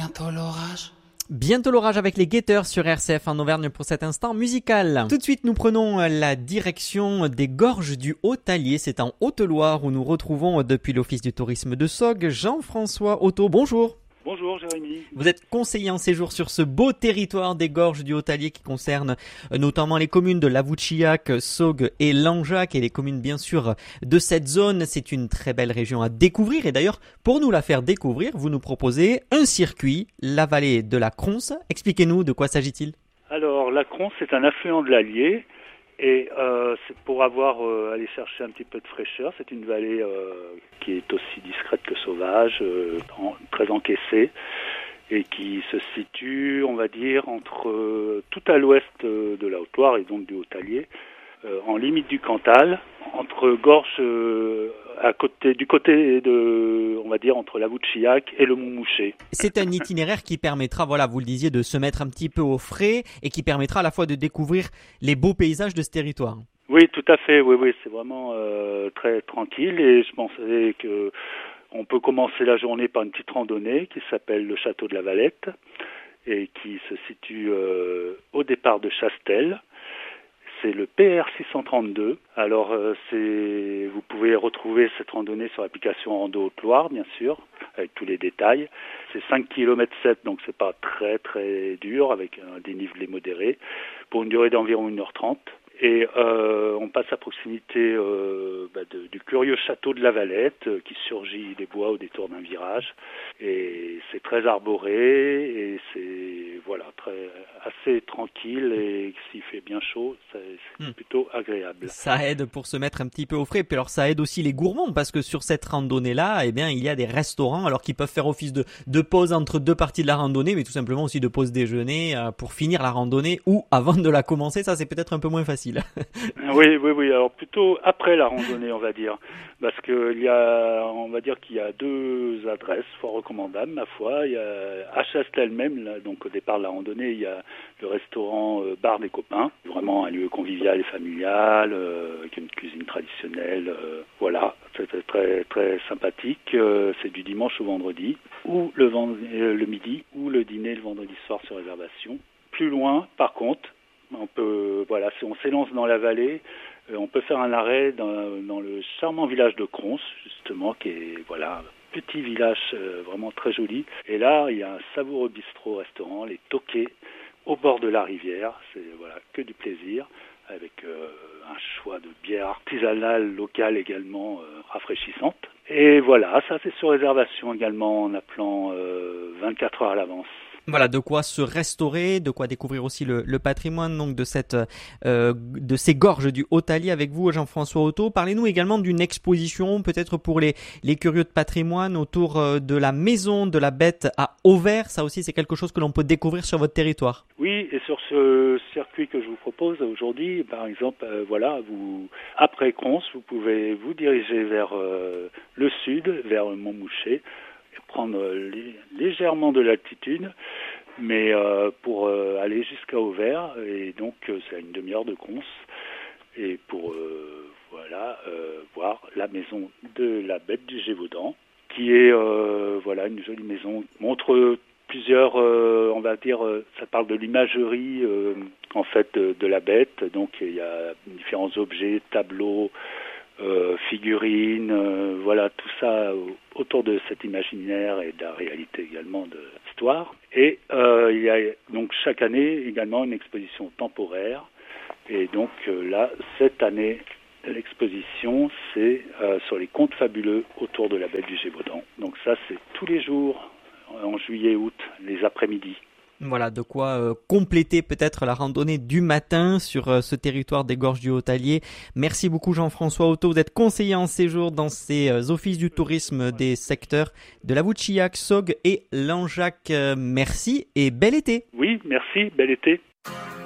bientôt l'orage. Bientôt l'orage avec les guetteurs sur RCF en Auvergne pour cet instant musical. Tout de suite, nous prenons la direction des Gorges du Haut-Allier. C'est en Haute-Loire où nous retrouvons depuis l'Office du tourisme de Sogg Jean-François Auto. Bonjour. Bonjour Jérémy. Vous êtes conseiller en séjour sur ce beau territoire des Gorges du Haut-Allier qui concerne notamment les communes de Lavouchiac, Sogg et Langeac et les communes bien sûr de cette zone. C'est une très belle région à découvrir et d'ailleurs pour nous la faire découvrir, vous nous proposez un circuit, la vallée de la Cronce. Expliquez-nous de quoi s'agit-il? Alors la Cronce c'est un affluent de l'Allier et c'est pour aller chercher un petit peu de fraîcheur. C'est une vallée qui est aussi discrète que sauvage, très encaissée et qui se situe, on va dire, entre tout à l'ouest de la Haute-Loire et donc du Haut-Allier, en limite du Cantal, entre gorges du côté de, on va dire, entre Lavouchiac et le Montmouchet. C'est un itinéraire qui permettra, voilà, vous le disiez, de se mettre un petit peu au frais et qui permettra à la fois de découvrir les beaux paysages de ce territoire. Oui, tout à fait. Oui, c'est vraiment très tranquille et je pensais que on peut commencer la journée par une petite randonnée qui s'appelle le Château de la Valette et qui se situe au départ de Chastel. C'est le PR 632. Alors, vous pouvez retrouver cette randonnée sur l'application Rando Haute-Loire, bien sûr, avec tous les détails. C'est 5 km 7, donc c'est pas très très dur, avec un dénivelé modéré, pour une durée d'environ 1h30. Et on passe à proximité du curieux château de la Valette qui surgit des bois au détour d'un virage. Et c'est très arboré et c'est assez tranquille et s'il fait bien chaud, c'est plutôt agréable. Ça aide pour se mettre un petit peu au frais. Puis alors ça aide aussi les gourmands parce que sur cette randonnée-là, eh bien il y a des restaurants alors qui peuvent faire office de pause entre deux parties de la randonnée, mais tout simplement aussi de pause déjeuner pour finir la randonnée ou avant de la commencer. Ça c'est peut-être un peu moins facile. Oui. Alors plutôt après la randonnée, on va dire, parce que on va dire qu'il y a deux adresses fort recommandables, ma foi. Il y a à Chastel même, là, donc au départ de la randonnée, il y a le restaurant Bar des Copains, vraiment un lieu convivial et familial, avec une cuisine traditionnelle. Voilà, c'est très très sympathique. C'est du dimanche au vendredi, ou le midi, ou le dîner le vendredi soir sur réservation. Plus loin, par contre, si on s'élance dans la vallée, on peut faire un arrêt dans le charmant village de Cronce, justement, qui est un petit village vraiment très joli. Et là, il y a un savoureux bistrot-restaurant, les Toquets, au bord de la rivière. C'est que du plaisir, avec un choix de bières artisanales locales également rafraîchissantes. Et voilà, ça c'est sur réservation également en appelant 24 heures à l'avance. Voilà, de quoi se restaurer, de quoi découvrir aussi le patrimoine donc de ces gorges du Haut-Allier avec vous, Jean-François Auto. Parlez-nous également d'une exposition, peut-être pour les curieux de patrimoine, autour de la maison de la bête à Auvers. Ça aussi, c'est quelque chose que l'on peut découvrir sur votre territoire. Oui, et sur ce circuit que je vous propose aujourd'hui, par exemple, après Cronce, vous pouvez vous diriger vers le sud, vers Montmouchet, prendre légèrement de l'altitude, mais pour aller jusqu'à Auvers, et donc c'est à une demi-heure de Cronce, et pour voir la maison de la bête du Gévaudan, qui est une jolie maison, montre plusieurs, ça parle de l'imagerie en fait de la bête, donc il y a différents objets, tableaux, figurines, tout ça autour de cet imaginaire et de la réalité également de l'histoire. Et il y a donc chaque année également une exposition temporaire. Et donc là, cette année, l'exposition, c'est sur les contes fabuleux autour de la bête du Gévaudan. Donc ça, c'est tous les jours, en juillet, août, les après-midi. Voilà, de quoi compléter peut-être la randonnée du matin sur ce territoire des Gorges du Haut-Allier. Merci beaucoup Jean-François Auto. Vous êtes conseiller en séjour dans ces offices du tourisme des secteurs de Lavouchiac, Sogg et Langeac. Merci et bel été. Oui, merci, bel été.